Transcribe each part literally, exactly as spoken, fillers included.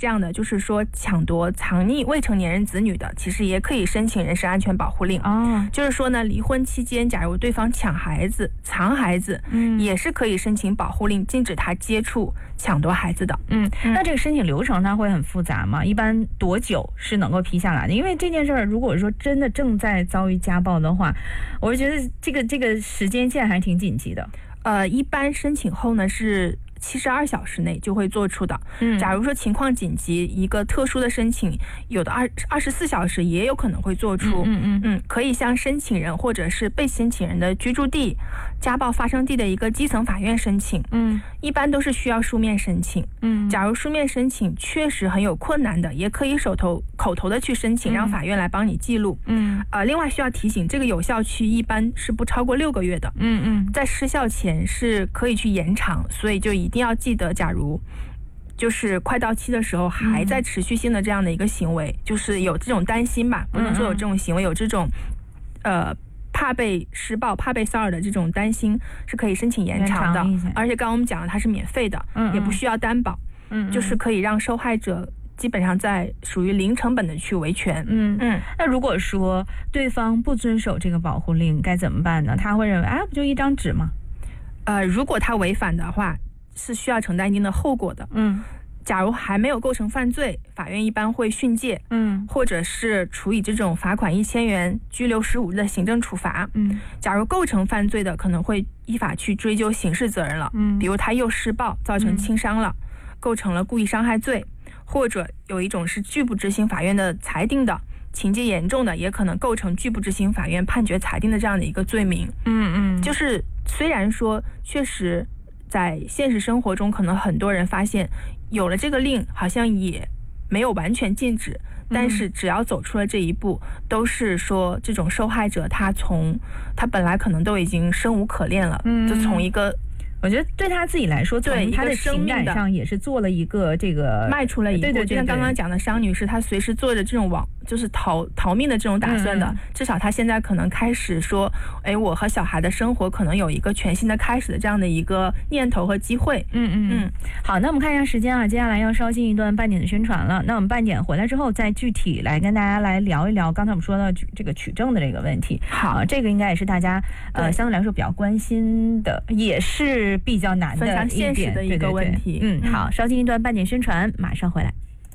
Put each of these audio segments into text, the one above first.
这样的，就是说抢夺藏匿未成年人子女的，其实也可以申请人身安全保护令。 哦， 就是说呢，离婚期间，假如对方抢孩子、藏孩子， 嗯， 也是可以申请保护令，禁止他接触、抢夺孩子的。 嗯，那这个申请流程它会很复杂吗？一般多久是能够批下来的？因为这件事儿，如果说真的正在遭遇家暴的话，我就觉得这个这个时间线还挺紧急的。 呃，一般申请后呢是七十二小时内就会做出的。 嗯， 假如说情况紧急，一个特殊的申请，有的二二十四小时也有可能会做出。 嗯嗯嗯，可以向申请人或者是被申请人的居住地、家暴发生地的一个基层法院申请。 嗯， 一般都是需要书面申请。 嗯， 假如书面申请确实很有困难的，也可以手头口头的去申请，让法院来帮你记录。 嗯， 呃，另外需要提醒，这个有效期一般是不超过六个月的。 嗯嗯， 在失效前是可以去延长，所以就一定要记得，假如就是快到期的时候还在持续性的这样的一个行为，嗯、就是有这种担心吧，不能说有这种行为，有这种呃怕被施暴、怕被骚扰的这种担心，是可以申请延长的。而且刚刚我们讲了，它是免费的， 嗯嗯， 也不需要担保， 嗯， 就是可以让受害者基本上在属于零成本的去维权。 嗯嗯，那如果说对方不遵守这个保护令，该怎么办呢？他会认为，哎，不就一张纸吗？ 呃，如果他违反的话，是需要承担一定的后果的。 嗯， 假如还没有构成犯罪，法院一般会训诫， 嗯， 或者是处以这种罚款一千元、拘留十五日的行政处罚。 嗯， 假如构成犯罪的，可能会依法去追究刑事责任了。 嗯， 比如他又施暴造成轻伤了，嗯、构成了故意伤害罪，或者有一种是拒不执行法院的裁定的。情节严重的，也可能构成拒不执行法院判决裁定的这样的一个罪名。 嗯嗯， 就是虽然说确实在现实生活中，可能很多人发现有了这个令，好像也没有完全禁止，但是只要走出了这一步，都是说这种受害者他从他本来可能都已经生无可恋了， 嗯， 就从一个。 我觉得对他自己来说，从他的情感上也是做了一个这个迈出了一步。 对对对对， 就像刚刚讲的商女士，她随时做着这种往就是逃逃命的这种打算的。嗯、至少她现在可能开始说，哎，我和小孩的生活可能有一个全新的开始的这样的一个念头和机会。 嗯嗯嗯。好，那我们看一下时间啊，接下来要稍进一段半点的宣传了。那我们半点回来之后，再具体来跟大家来聊一聊刚才我们说到这个取证的这个问题。 好， 这个应该也是大家呃相对来说比较关心的，也是比较难的。 非常现实的一个问题。 对对对，嗯，好，稍进一段半点宣传，马上回来。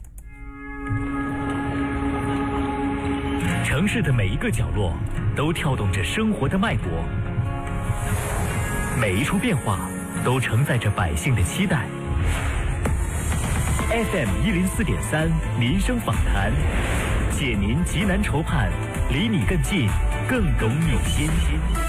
城市的每一个角落都跳动着生活的脉搏，每一处变化都承载着百姓的期待。F M 一零四点三民生访谈，解您急难愁盼，离你更近，更懂你心。